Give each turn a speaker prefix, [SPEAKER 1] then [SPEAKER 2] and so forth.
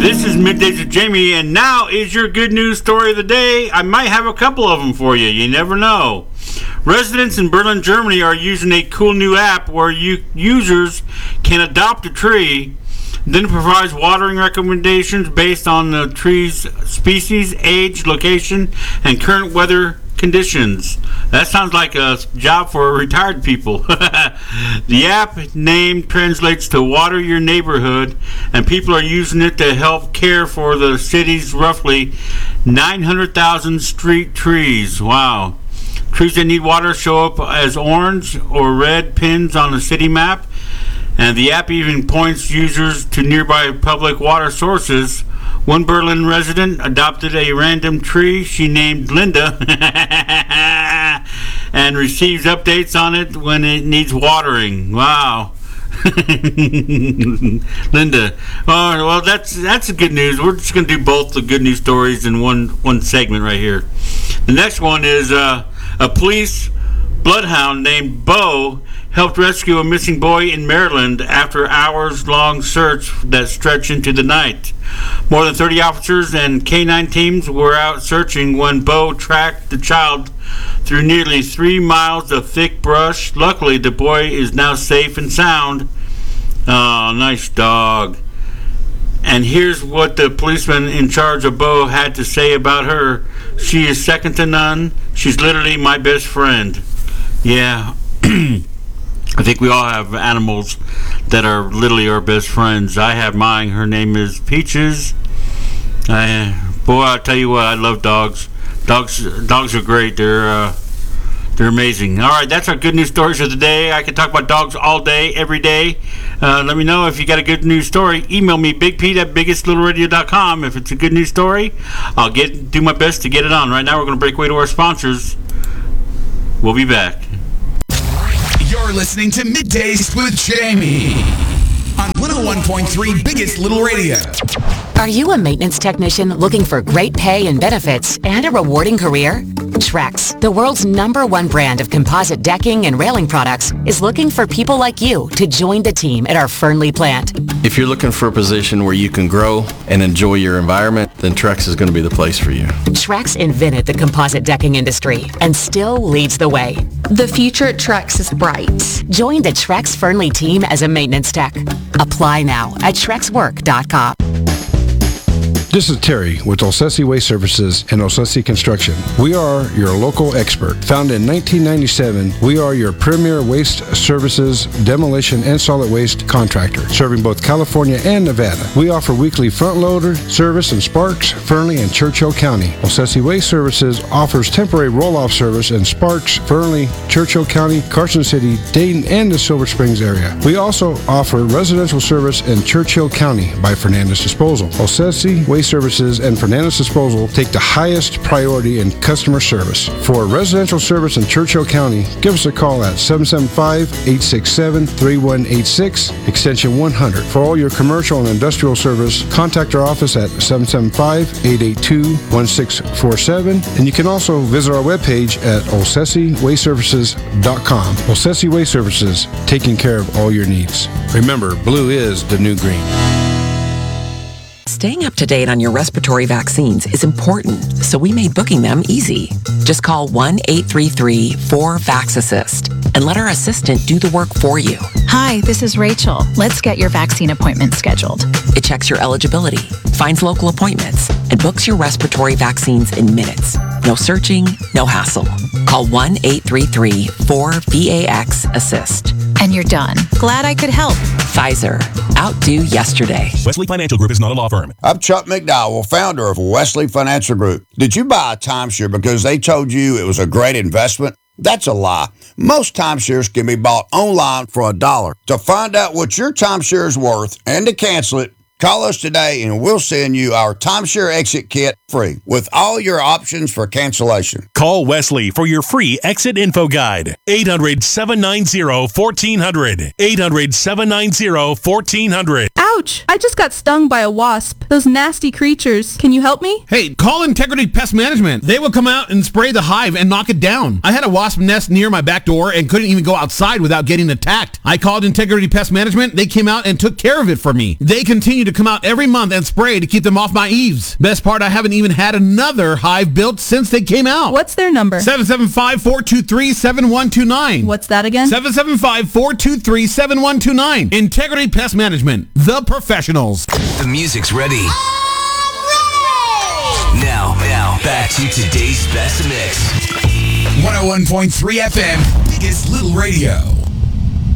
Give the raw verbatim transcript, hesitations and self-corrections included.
[SPEAKER 1] This is Middays with Jamie, and now is your good news story of the day. I might have a couple of them for you. You never know. Residents in Berlin, Germany are using a cool new app where you, users can adopt a tree, then provides watering recommendations based on the tree's species, age, location, and current weather conditions. That sounds like a job for retired people. The app name translates to Water Your Neighborhood, and people are using it to help care for the city's roughly nine hundred thousand street trees. Wow. Trees that need water show up as orange or red pins on the city map, and the app even points users to nearby public water sources. One Berlin resident adopted a random tree she named Linda and receives updates on it when it needs watering. Wow. Linda. Oh, well, that's that's good news. We're just going to do both the good news stories in one, one segment right here. The next one is uh, a police bloodhound named Bo helped rescue a missing boy in Maryland after hours-long search that stretched into the night. More than thirty officers and K nine teams were out searching when Bo tracked the child through nearly three miles of thick brush. Luckily, the boy is now safe and sound. Oh, nice dog. And here's what the policeman in charge of Bo had to say about her. She is second to none. She's literally my best friend. Yeah. I think we all have animals that are literally our best friends. I have mine. Her name is Peaches. I, boy, I tell you what, I love dogs. Dogs, dogs are great. They're uh, they're amazing. All right, that's our good news stories of the day. I can talk about dogs all day, every day. Uh, let me know if you got a good news story. Email me, big pete at biggest little radio dot com. If it's a good news story, I'll get do my best to get it on. Right now, we're going to break away to our sponsors. We'll be back.
[SPEAKER 2] You're listening to Middays with Jamie on one oh one point three Biggest Little Radio.
[SPEAKER 3] Are you a maintenance technician looking for great pay and benefits and a rewarding career? Trex, the world's number one brand of composite decking and railing products, is looking for people like you to join the team at our Fernley plant.
[SPEAKER 4] If you're looking for a position where you can grow and enjoy your environment, then Trex is going to be the place for you.
[SPEAKER 3] Trex invented the composite decking industry and still leads the way.
[SPEAKER 5] The future at Trex is bright.
[SPEAKER 3] Join the Trex Fernley team as a maintenance tech. Apply now at trex work dot com.
[SPEAKER 6] This is Terry with Olsesi Waste Services and Olsesi Construction. We are your local expert. Founded in nineteen ninety-seven, we are your premier waste services, demolition, and solid waste contractor, serving both California and Nevada. We offer weekly front loader service in Sparks, Fernley, and Churchill County. Olsesi Waste Services offers temporary roll-off service in Sparks, Fernley, Churchill County, Carson City, Dayton, and the Silver Springs area. We also offer residential service in Churchill County by Fernandez Disposal. Olsesi Waste Services and Fernandez Disposal take the highest priority in customer service. For residential service in Churchill County, give us a call at seven seven five, eight six seven, three one eight six, extension one hundred. For all your commercial and industrial service, contact our office at seven seven five, eight eight two, one six four seven, and you can also visit our webpage at olsesi waste services dot com. Olsesi Waste Services, taking care of all your needs. Remember, blue is the new green.
[SPEAKER 7] Staying up to date on your respiratory vaccines is important, so we made booking them easy. Just call one eight three three, four, VAX-ASSIST and let our assistant do the work for you.
[SPEAKER 8] Hi, this is Rachel. Let's get your vaccine appointment scheduled.
[SPEAKER 7] It checks your eligibility, finds local appointments, and books your respiratory vaccines in minutes. No searching, no hassle. Call one eight three three, four, VAX-ASSIST.
[SPEAKER 8] And you're done. Glad I could help.
[SPEAKER 7] Pfizer. Outdo yesterday.
[SPEAKER 9] Wesley Financial Group is not a law firm.
[SPEAKER 10] I'm Chuck McDowell, founder of Wesley Financial Group. Did you buy a timeshare because they told you it was a great investment? That's a lie. Most timeshares can be bought online for a dollar. To find out what your timeshare is worth and to cancel it, call us today and we'll send you our timeshare exit kit free with all your options for cancellation.
[SPEAKER 9] Call Wesley for your free exit info guide. eight hundred, seven nine zero, one four zero zero. eight hundred, seven nine zero, one four zero zero.
[SPEAKER 11] Ouch! I just got stung by a wasp. Those nasty creatures. Can you help me?
[SPEAKER 12] Hey, call Integrity Pest Management. They will come out and spray the hive and knock it down. I had a wasp nest near my back door and couldn't even go outside without getting attacked. I called Integrity Pest Management. They came out and took care of it for me. They continue to come out every month and spray to keep them off my eaves. Best part, I haven't even had another hive built since they came out.
[SPEAKER 11] What's their number?
[SPEAKER 12] seven seven five, four two three, seven one two nine.
[SPEAKER 11] What's that again?
[SPEAKER 12] seven seven five, four two three, seven one two nine. Integrity Pest Management, the professionals.
[SPEAKER 13] The music's ready. Now, now, back to today's best mix.
[SPEAKER 2] one oh one point three F M, biggest little radio.